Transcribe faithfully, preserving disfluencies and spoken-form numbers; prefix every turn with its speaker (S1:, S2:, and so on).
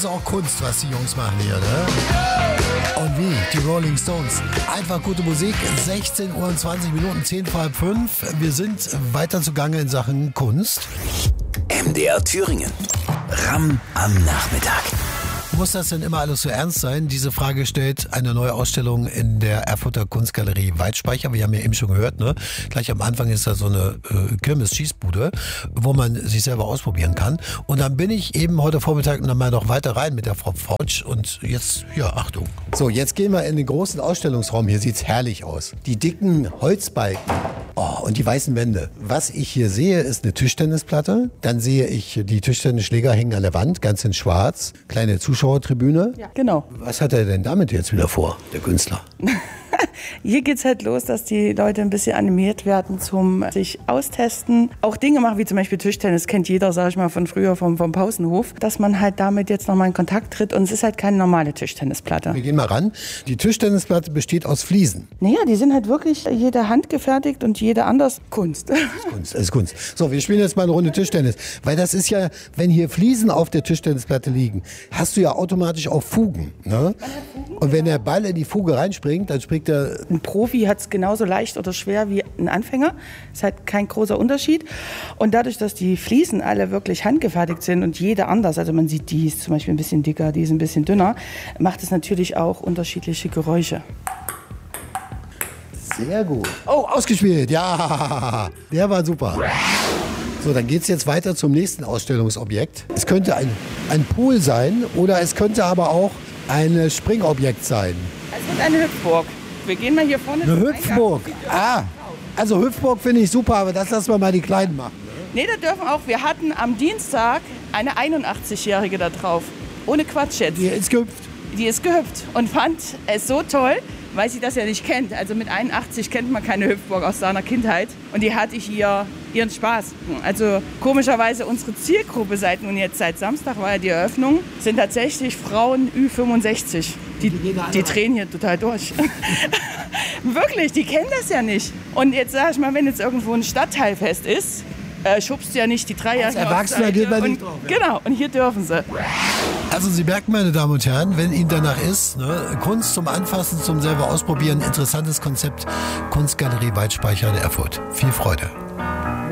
S1: auch Kunst, was die Jungs machen hier, ne? Und wie? Die Rolling Stones. Einfach gute Musik. sechzehn Uhr und zwanzig Minuten, zehn vor halb fünf. Wir sind weiter zugange in Sachen Kunst.
S2: M D R Thüringen. Ram am Nachmittag.
S1: Muss das denn immer alles so ernst sein? Diese Frage stellt eine neue Ausstellung in der Erfurter Kunstgalerie Weitspeicher. Wir haben ja eben schon gehört, ne? Gleich am Anfang ist da so eine äh, Kirmes-Schießbude, wo man sich selber ausprobieren kann. Und dann bin ich eben heute Vormittag noch mal noch weiter rein mit der Frau Pfautsch. Und jetzt, ja, Achtung. So, jetzt gehen wir in den großen Ausstellungsraum. Hier sieht's herrlich aus. Die dicken Holzbalken. Oh, und die weißen Wände. Was ich hier sehe, ist eine Tischtennisplatte. Dann sehe ich, die Tischtennisschläger hängen an der Wand, ganz in schwarz. Kleine Zuschauertribüne.
S3: Ja, genau.
S1: Was hat er denn damit jetzt wieder vor, der Künstler?
S3: Hier geht's halt los, dass die Leute ein bisschen animiert werden zum sich austesten. Auch Dinge machen, wie zum Beispiel Tischtennis, kennt jeder, sag ich mal, von früher vom, vom Pausenhof. Dass man halt damit jetzt nochmal in Kontakt tritt. Und es ist halt keine normale Tischtennisplatte.
S1: Wir gehen mal ran. Die Tischtennisplatte besteht aus Fliesen.
S3: Naja, die sind halt wirklich jede handgefertigt und jede anders Kunst.
S1: Das ist Kunst, das ist Kunst. So, wir spielen jetzt mal eine Runde Tischtennis. Weil das ist ja, wenn hier Fliesen auf der Tischtennisplatte liegen, hast du ja automatisch auch Fugen. Ne? Und wenn der Ball in die Fuge reinspringt, dann springt er.
S3: Ein Profi hat es genauso leicht oder schwer wie ein Anfänger. Ist halt kein großer Unterschied. Und dadurch, dass die Fliesen alle wirklich handgefertigt sind und jede anders, also man sieht, die ist zum Beispiel ein bisschen dicker, die ist ein bisschen dünner, macht es natürlich auch unterschiedliche Geräusche.
S1: Sehr gut. Oh, ausgespielt. Ja, der war super. So, dann geht es jetzt weiter zum nächsten Ausstellungsobjekt. Es könnte ein, ein Pool sein oder es könnte aber auch ein Springobjekt sein.
S3: Es wird eine Hüpfburg. Wir gehen mal hier vorne.
S1: Eine Hüpfburg. Ah, also Hüpfburg finde ich super, aber das lassen wir mal die Kleinen machen.
S3: Ne, da dürfen auch. Wir hatten am Dienstag eine einundachtzig-Jährige da drauf. Ohne Quatsch jetzt.
S1: Die ist gehüpft.
S3: Die ist gehüpft und fand es so toll, weil sie das ja nicht kennt. Also mit einundachtzig kennt man keine Hüpfburg aus seiner Kindheit. Und die hatte hier ihren Spaß. Also komischerweise unsere Zielgruppe seit nun jetzt, seit Samstag war ja die Eröffnung, sind tatsächlich Frauen Ü fünfundsechzig. Die, die drehen hier total durch. Wirklich, die kennen das ja nicht. Und jetzt sag ich mal, wenn jetzt irgendwo ein Stadtteilfest ist, äh, schubst du ja nicht die Dreijährigen.
S1: Als Erwachsener geht man nicht
S3: und,
S1: drauf. Ja.
S3: Genau, und hier dürfen sie.
S1: Also Sie merken, meine Damen und Herren, wenn Ihnen danach ist, ne, Kunst zum Anfassen, zum selber ausprobieren, interessantes Konzept, Kunstgalerie Weitspeicher in Erfurt. Viel Freude.